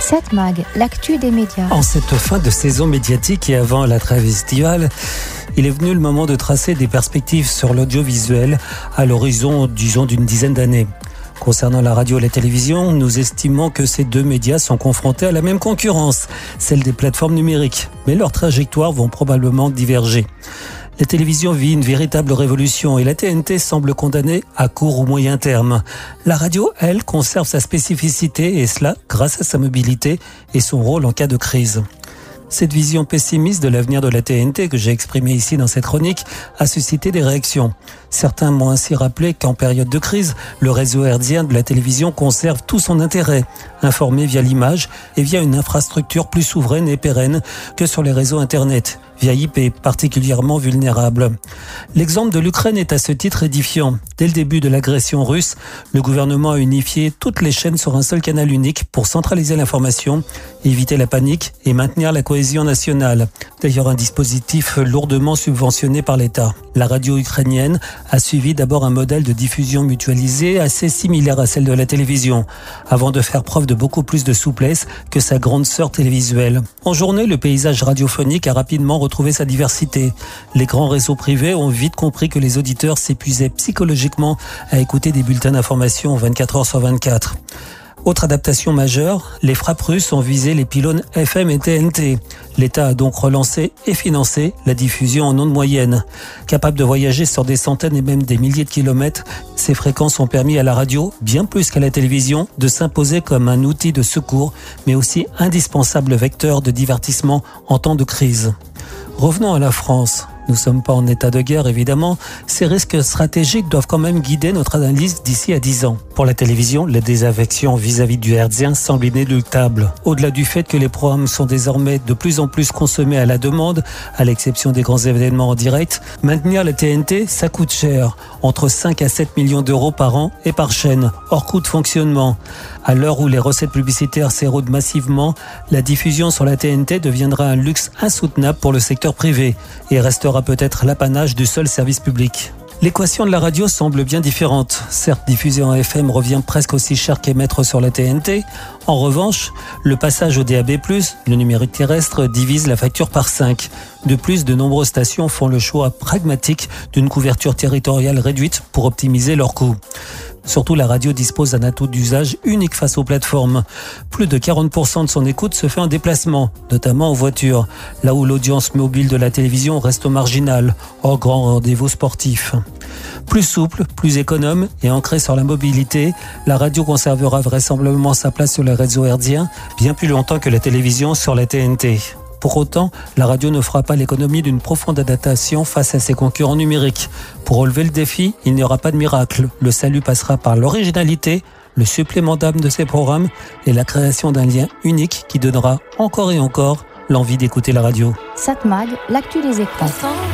Satmag, l'actu des médias. En cette fin de saison médiatique et avant la trêve estivale, il est venu le moment de tracer des perspectives sur l'audiovisuel à l'horizon, disons, d'une dizaine d'années. Concernant la radio et la télévision, nous estimons que ces deux médias sont confrontés à la même concurrence, celle des plateformes numériques. Mais leurs trajectoires vont probablement diverger. La télévision vit une véritable révolution et la TNT semble condamnée à court ou moyen terme. La radio, elle, conserve sa spécificité et cela grâce à sa mobilité et son rôle en cas de crise. Cette vision pessimiste de l'avenir de la TNT que j'ai exprimée ici dans cette chronique a suscité des réactions. Certains m'ont ainsi rappelé qu'en période de crise, le réseau hertzien de la télévision conserve tout son intérêt, informé via l'image et via une infrastructure plus souveraine et pérenne que sur les réseaux Internet, via IP particulièrement vulnérable. L'exemple de l'Ukraine est à ce titre édifiant. Dès le début de l'agression russe, le gouvernement a unifié toutes les chaînes sur un seul canal unique pour centraliser l'information, éviter la panique et maintenir la cohésion nationale. D'ailleurs, un dispositif lourdement subventionné par l'État. La radio ukrainienne a suivi d'abord un modèle de diffusion mutualisée assez similaire à celle de la télévision, avant de faire preuve de beaucoup plus de souplesse que sa grande sœur télévisuelle. En journée, le paysage radiophonique a rapidement retrouvé sa diversité. Les grands réseaux privés ont vite compris que les auditeurs s'épuisaient psychologiquement à écouter des bulletins d'information 24 heures sur 24. Autre adaptation majeure, les frappes russes ont visé les pylônes FM et TNT. L'État a donc relancé et financé la diffusion en ondes moyennes. Capable de voyager sur des centaines et même des milliers de kilomètres, ces fréquences ont permis à la radio, bien plus qu'à la télévision, de s'imposer comme un outil de secours, mais aussi indispensable vecteur de divertissement en temps de crise. Revenons à la France. Nous ne sommes pas en état de guerre, évidemment. Ces risques stratégiques doivent quand même guider notre analyse d'ici à 10 ans. Pour la télévision, la désaffection vis-à-vis du hertzien semble inéluctable. Au-delà du fait que les programmes sont désormais de plus en plus consommés à la demande, à l'exception des grands événements en direct, maintenir la TNT, ça coûte cher. Entre 5 à 7 millions d'euros par an et par chaîne, hors coût de fonctionnement. À l'heure où les recettes publicitaires s'érodent massivement, la diffusion sur la TNT deviendra un luxe insoutenable pour le secteur privé et restera peut-être l'apanage du seul service public. L'équation de la radio semble bien différente. Certes, diffuser en FM revient presque aussi cher qu'émettre sur la TNT. En revanche, le passage au DAB+, le numérique terrestre, divise la facture par 5. De plus, de nombreuses stations font le choix pragmatique d'une couverture territoriale réduite pour optimiser leurs coûts. Surtout, la radio dispose d'un atout d'usage unique face aux plateformes. Plus de 40% de son écoute se fait en déplacement, notamment en voiture, là où l'audience mobile de la télévision reste marginale, hors grand rendez-vous sportif. Plus souple, plus économe et ancrée sur la mobilité, la radio conservera vraisemblablement sa place sur les réseaux hertziens bien plus longtemps que la télévision sur la TNT. Pour autant, la radio ne fera pas l'économie d'une profonde adaptation face à ses concurrents numériques. Pour relever le défi, il n'y aura pas de miracle. Le salut passera par l'originalité, le supplément d'âme de ses programmes et la création d'un lien unique qui donnera encore et encore l'envie d'écouter la radio. Satmag, l'actu des écrans.